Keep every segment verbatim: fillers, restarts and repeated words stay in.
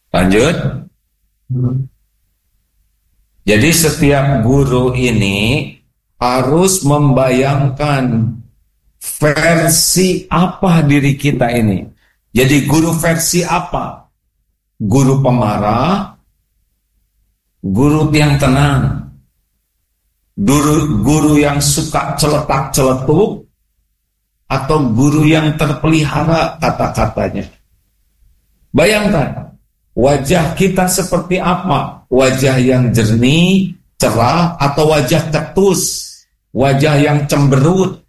Lanjut. Jadi setiap guru ini harus membayangkan versi apa diri kita ini. Jadi guru versi apa? Guru pemarah, guru yang tenang, guru, guru yang suka celetak-celetuk, atau guru yang terpelihara kata-katanya. Bayangkan, wajah kita seperti apa? Wajah yang jernih, cerah, atau wajah ketus, wajah yang cemberut.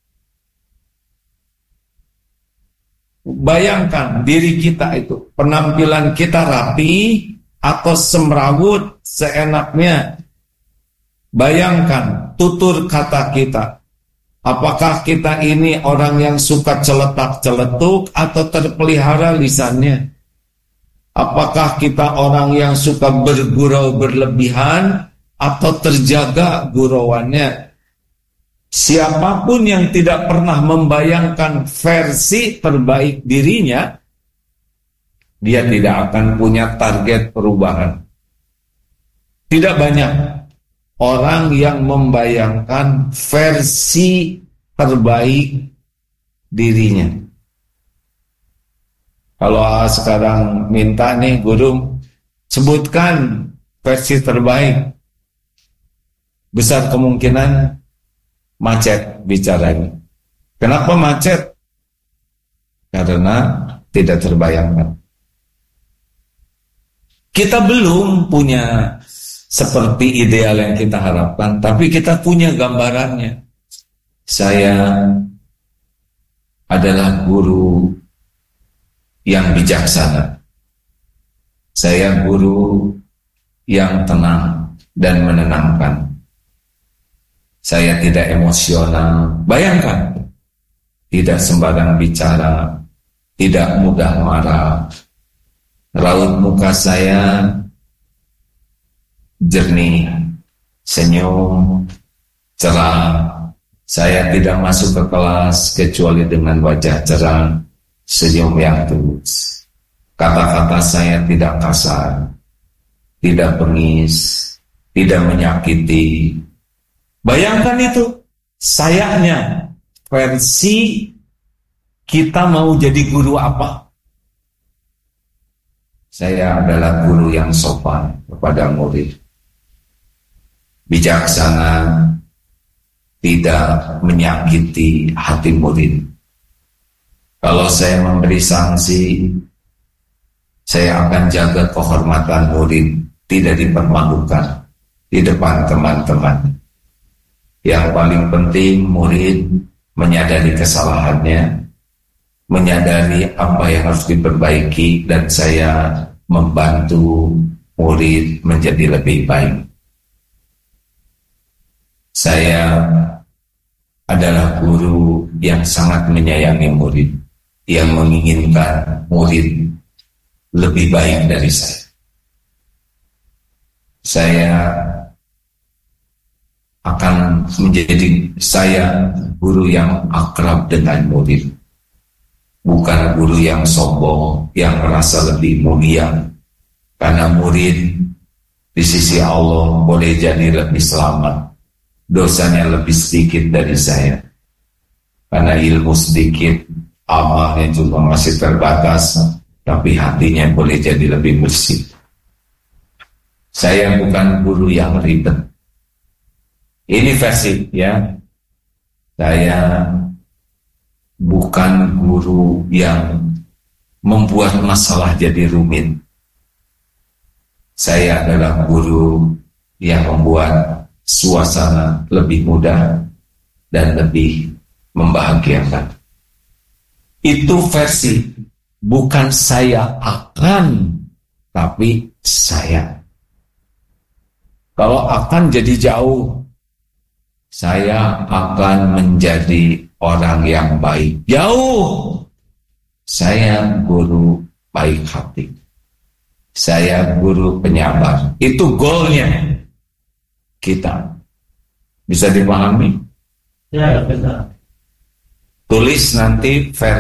Bayangkan diri kita itu, penampilan kita rapi atau semrawut seenaknya. Bayangkan tutur kata kita. Apakah kita ini orang yang suka celetak-celetuk atau terpelihara lisannya? Apakah kita orang yang suka bergurau berlebihan atau terjaga gurauannya? Siapapun yang tidak pernah membayangkan versi terbaik dirinya, dia tidak akan punya target perubahan. Tidak banyak orang yang membayangkan versi terbaik dirinya. Kalau sekarang minta nih guru, sebutkan versi terbaik, besar kemungkinan macet bicaranya. Kenapa macet? Karena tidak terbayangkan. Kita belum punya seperti ideal yang kita harapkan, tapi kita punya gambarannya. Saya adalah guru yang bijaksana. Saya guru yang tenang dan menenangkan. Saya tidak emosional. Bayangkan, tidak sembarang bicara, tidak mudah marah. Raut muka saya jernih, senyum, cerah. Saya tidak masuk ke kelas kecuali dengan wajah cerah, senyum yang tulus. Kata-kata saya tidak kasar, tidak bengis, tidak menyakiti. Bayangkan itu, sayangnya versi kita mau jadi guru apa? Saya adalah guru yang sopan kepada murid, bijaksana, tidak menyakiti hati murid. Kalau saya memberi sanksi, saya akan jaga kehormatan murid, tidak dipermalukan di depan teman-teman. Yang paling penting murid menyadari kesalahannya, menyadari apa yang harus diperbaiki, dan saya membantu murid menjadi lebih baik. Saya adalah guru yang sangat menyayangi murid, yang menginginkan murid lebih baik dari saya. Saya akan menjadi saya guru yang akrab dengan murid, bukan guru yang sombong, yang merasa lebih mulia. Karena murid di sisi Allah boleh jadi lebih selamat, dosanya lebih sedikit dari saya, karena ilmu sedikit, amalnya juga masih terbatas, tapi hatinya boleh jadi lebih bersih. Saya bukan guru yang ribet. Ini versi ya. Saya bukan guru yang membuat masalah jadi rumit. Saya adalah guru yang membuat suasana lebih mudah dan lebih membahagiakan. Itu versi, bukan saya akan, tapi saya. Kalau akan jadi jauh, saya akan menjadi orang yang baik. Jauh. Saya guru baik hati. Saya guru penyabar. Itu goalnya kita. Bisa dipahami? Ya, benar. Tulis nanti versi